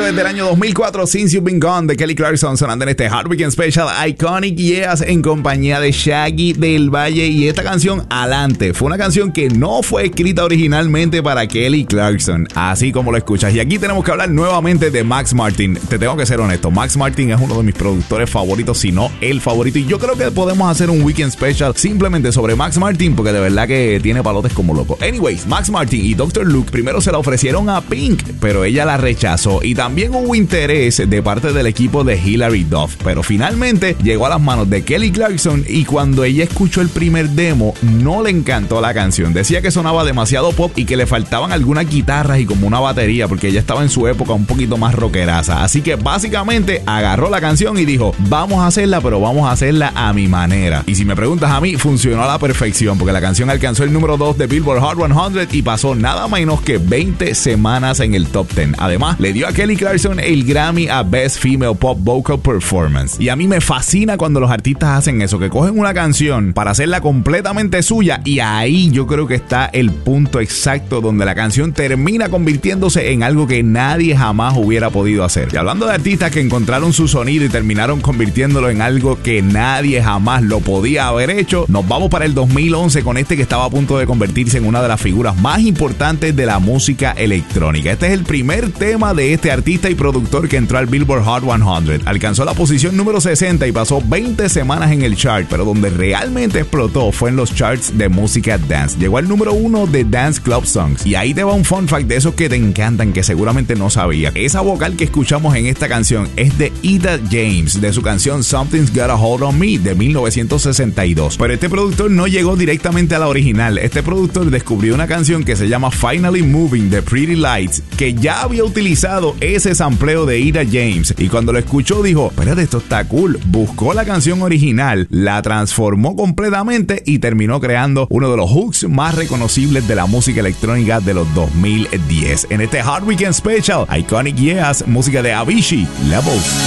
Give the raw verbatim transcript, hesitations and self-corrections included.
desde el año dos mil cuatro, Since You've Been Gone, de Kelly Clarkson, sonando en este Hard Weekend Special Iconic Years en compañía de Shaggy del Valle. Y esta canción, Alante, fue una canción que no fue escrita originalmente para Kelly Clarkson, así como lo escuchas. Y aquí tenemos que hablar nuevamente de Max Martin. Te tengo que ser honesto, Max Martin es uno de mis productores favoritos, si no el favorito. Y yo creo que podemos hacer un Weekend Special simplemente sobre Max Martin, porque de verdad que tiene palotes como loco. Anyways, Max Martin y doctor Luke primero se la ofrecieron a Pink, pero ella la rechazó. Y también hubo interés de parte del equipo de Hilary Duff, pero finalmente llegó a las manos de Kelly Clarkson. Y cuando ella escuchó el primer demo, no le encantó la canción. Decía que sonaba demasiado pop y que le faltaban algunas guitarras y como una batería, porque ella estaba en su época un poquito más rockeraza. Así que básicamente agarró la canción y dijo, vamos a hacerla, pero vamos a hacerla a mi manera. Y si me preguntas a mí, funcionó a la perfección, porque la canción alcanzó el número dos de Billboard Hot cien y pasó nada menos que veinte semanas en el top diez. Además, le dio a Kelly Clarkson el Grammy a Best Female Pop Vocal Performance. Y a mí me fascina cuando los artistas hacen eso, que cogen una canción para hacerla completamente suya, y ahí yo creo que está el punto exacto donde la canción termina convirtiéndose en algo que nadie jamás hubiera podido hacer. Y hablando de artistas que encontraron su sonido y terminaron convirtiéndolo en algo que nadie jamás lo podía haber hecho, nos vamos para el dos mil once con este que estaba a punto de convertirse en una de las figuras más importantes de la música electrónica. Este es el primer tema de este artista y productor que entró al Billboard Hot cien. Alcanzó la posición número sesenta y pasó veinte semanas en el chart, pero donde realmente explotó fue en los charts de música dance. Llegó al número uno de Dance Club Songs. Y ahí te va un fun fact de esos que te encantan, que seguramente no sabías. Esa vocal que escuchamos en esta canción es de Etta James, de su canción Something's Got a Hold on Me de mil novecientos sesenta y dos. Pero este productor no llegó directamente a la original. Este productor descubrió una canción que se llama Finally Moving de Pretty Lights, que ya había utilizado ese sampleo de Etta James, y cuando lo escuchó dijo, espérate, esto está cool. Buscó la canción original, la transformó completamente y terminó creando uno de los hooks más reconocibles de la música electrónica de los dos mil diez. En este Hard Weekend Special Iconic Years, música de Avicii, Levels.